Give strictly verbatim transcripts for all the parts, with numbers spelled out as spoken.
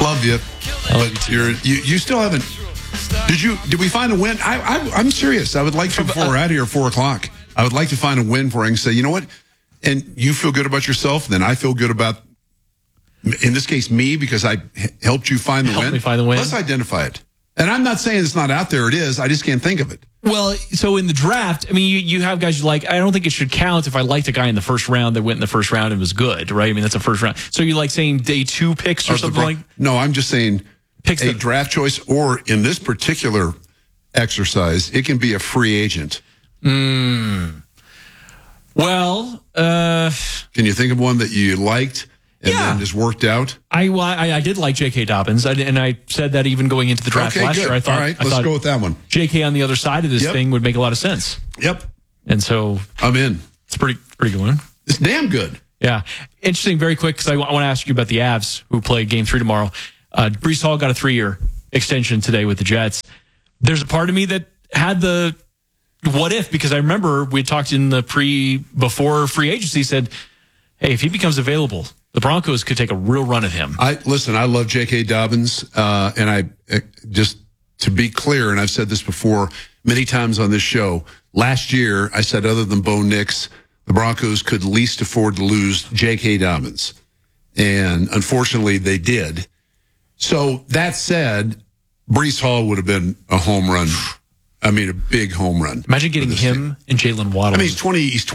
Love you. I love but you, you're, you you still haven't. Did you? Did we find a win? I, I I'm serious. I would like to before we're out of here at four o'clock. I would like to find a win for I can say, you know what, and you feel good about yourself. Then I feel good about, in this case, me because I helped you find the Help win. me find the win. Let's identify it. And I'm not saying it's not out there. It is. I just can't think of it. Well, so in the draft, I mean, you, you have guys you like. I don't think it should count if I liked a guy in the first round that went in the first round and was good, right? I mean, that's a first round. So you like saying day two picks or, Or the something Bron- like? No, I'm just saying Picks a that- draft choice, or in this particular exercise, it can be a free agent. Mm. Well, uh, Can you think of one that you liked and Yeah. then just worked out? I, well, I I did like J K. Dobbins, I, and I said that even going into the draft Okay, last good. year. I thought, All right, I let's thought go with that one. J K on the other side of this Yep. thing would make a lot of sense, Yep, and so I'm in. it's pretty pretty good one. It's damn good. Yeah. Interesting, very quick, because I, w- I want to ask you about the Avs who play game three tomorrow. Uh, Breece Hall got a three-year extension today with the Jets. There's a part of me that had the what if, because I remember we had talked in the pre, before free agency, said, hey, if he becomes available, the Broncos could take a real run at him. I listen. I love J K. Dobbins, uh, and I uh, just to be clear, and I've said this before many times on this show. Last year, I said other than Bo Nix, the Broncos could least afford to lose J K. Dobbins, and unfortunately, they did. So that said, Breece Hall would have been a home run. I mean, a big home run. Imagine getting him and Jalen Waddle. I mean, he's twenty. He's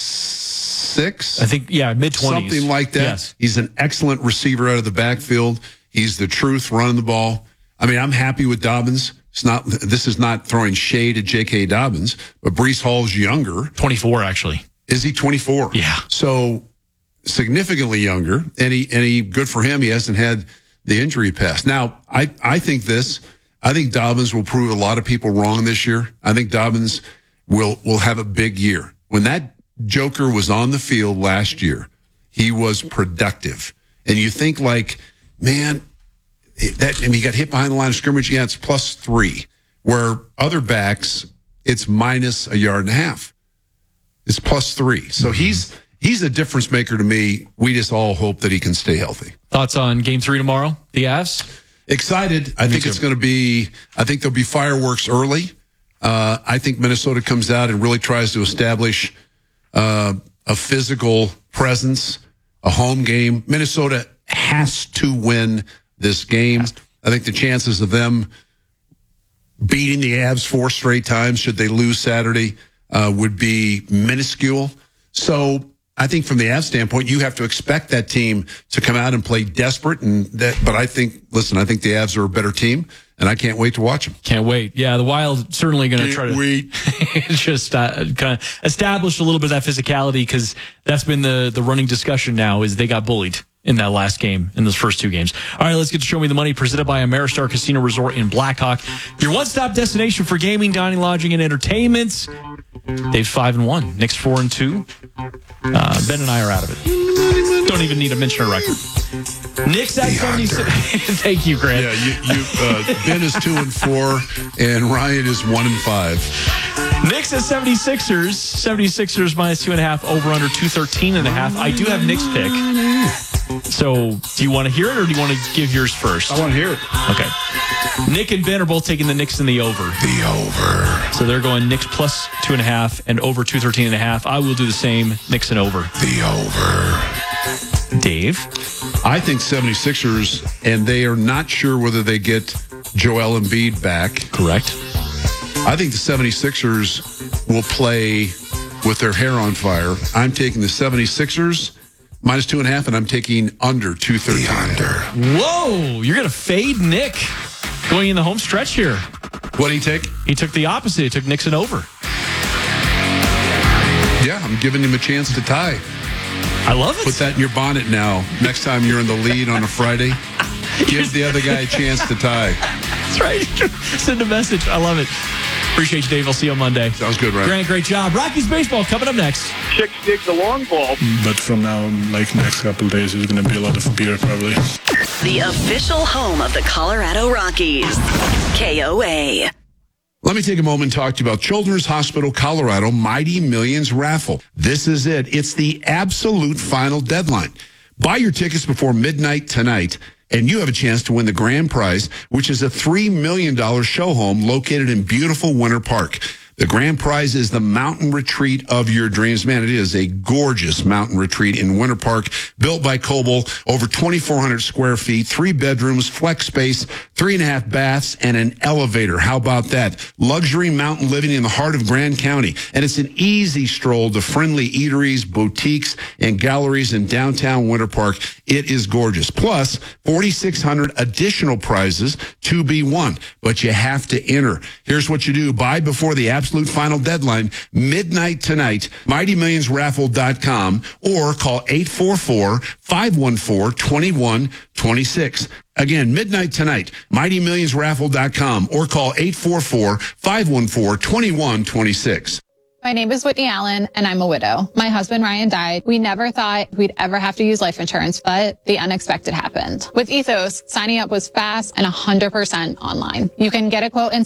twenty-six. I think, yeah, mid-twenties. Something like that. Yes. He's an excellent receiver out of the backfield. He's the truth running the ball. I mean, I'm happy with Dobbins. It's not. This is not throwing shade at J K. Dobbins, but Breece Hall's younger. twenty-four, actually. Is he twenty-four? Yeah. So significantly younger, and he and he good for him. He hasn't had the injury past. Now, I I think this. I think Dobbins will prove a lot of people wrong this year. I think Dobbins will will have a big year. When that Joker was on the field last year, he was productive. And you think like, man, that and he got hit behind the line of scrimmage. Yeah, it's plus three. Where other backs, it's minus a yard and a half. It's plus three. So he's he's a difference maker to me. We just all hope that he can stay healthy. Thoughts on game three tomorrow, the Avs? Excited. I think it's going to be, I think there'll be fireworks early. Uh, I think Minnesota comes out and really tries to establish uh, a physical presence, a home game. Minnesota has to win this game. I think the chances of them beating the Avs four straight times, should they lose Saturday, uh, would be minuscule. So I think from the Avs standpoint, you have to expect that team to come out and play desperate. And that, but I think, listen, I think the Avs are a better team, and I can't wait to watch them. Can't wait. Yeah, the Wild certainly going to try to wait. just uh, kind of establish a little bit of that physicality, because that's been the the running discussion now, is they got bullied in that last game, in those first two games. All right, let's get to Show Me the Money, presented by Ameristar Casino Resort in Blackhawk, your one-stop destination for gaming, dining, lodging, and entertainment. Dave's five and one, Nick's four and two. Uh, Ben and I are out of it. Don't even need to mention a record. Nick's at seventy-six. Thank you, Grant. Yeah, you, you uh, Ben is two and four, and Ryan is one and five. Nick's at seventy-sixers. seventy-sixers minus two and a half, over under two thirteen and a half. I do have Nick's pick. So, do you want to hear it, or do you want to give yours first? I want to hear it. Okay. Nick and Ben are both taking the Knicks in the over. The over. So they're going Knicks plus two and a half and over two thirteen and a half. I will do the same. Knicks and over. The over. Dave? I think seventy-sixers, and they are not sure whether they get Joel Embiid back. Correct. I think the seventy-sixers will play with their hair on fire. I'm taking the seventy-sixers minus two and a half, and I'm taking under two thirteen. Under. Whoa, you're going to fade Nick going in the home stretch here. What did he take? He took the opposite. He took Knicks and over. Yeah, I'm giving him a chance to tie. I love it. Put that in your bonnet now. Next time you're in the lead on a Friday, give the other guy a chance to tie. That's right. Send a message. I love it. Appreciate you, Dave. I'll see you on Monday. Sounds good, Ryan. Grant, great job. Rockies baseball coming up next. Chicks dig the long ball. But from now, like next couple of days, there's going to be a lot of beer probably. The official home of the Colorado Rockies. K O A. Let me take a moment and talk to you about Children's Hospital Colorado Mighty Millions raffle. This is it. It's the absolute final deadline. Buy your tickets before midnight tonight and you have a chance to win the grand prize, which is a three million dollars show home located in beautiful Winter Park. The grand prize is the mountain retreat of your dreams. Man, it is a gorgeous mountain retreat in Winter Park, built by Coble, over twenty-four hundred square feet, three bedrooms, flex space, three and a half baths, and an elevator. How about that? Luxury mountain living in the heart of Grand County. And it's an easy stroll to friendly eateries, boutiques, and galleries in downtown Winter Park. It is gorgeous. Plus, forty-six hundred additional prizes to be won. But you have to enter. Here's what you do. Buy before the absolute final deadline, midnight tonight, mighty millions raffle dot com, or call eight four four, five one four, two one two six. Again, midnight tonight, mighty millions raffle dot com, or call eight four four, five one four, two one two six. My name is Whitney Allen, and I'm a widow. My husband, Ryan, died. We never thought we'd ever have to use life insurance, but the unexpected happened. With Ethos, signing up was fast and one hundred percent online. You can get a quote in